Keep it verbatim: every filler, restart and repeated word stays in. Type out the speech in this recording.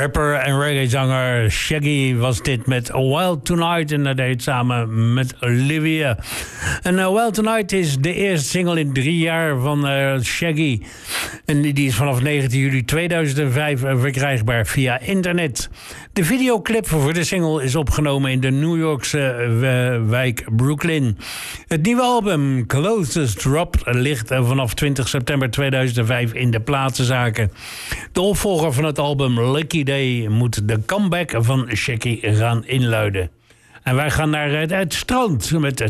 Rapper en reggaezanger Shaggy was dit met Wild Tonight. En dat deed samen met Olivia. En uh, Wild Tonight is de eerste single in drie jaar van uh, Shaggy. En die is vanaf negentien juli tweeduizend vijf verkrijgbaar via internet. De videoclip voor de single is opgenomen in de New Yorkse uh, wijk Brooklyn. Het nieuwe album Closest Dropped ligt uh, vanaf twintig september tweeduizend vijf in de platenzaken. De opvolger van het album Lucky Day moet de comeback van Shaggy gaan inluiden. En wij gaan naar het, het strand met